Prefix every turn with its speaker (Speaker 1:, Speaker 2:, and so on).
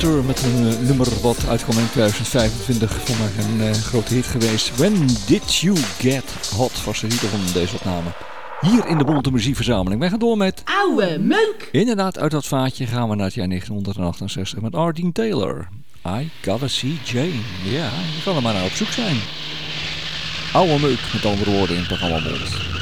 Speaker 1: Met een nummer wat uitkwam in 2025, voor mij een grote hit geweest. When Did You Get Hot was de titel van deze opname. Hier in de Bonte Muziekverzameling. Wij gaan door met
Speaker 2: Oude Meuk.
Speaker 1: Inderdaad, uit dat vaatje gaan we naar het jaar 1968 met R. Dean Taylor. I Gotta See Jane. Ja, je kan er maar naar op zoek zijn. Oude Meuk, met andere woorden in het programma Mond.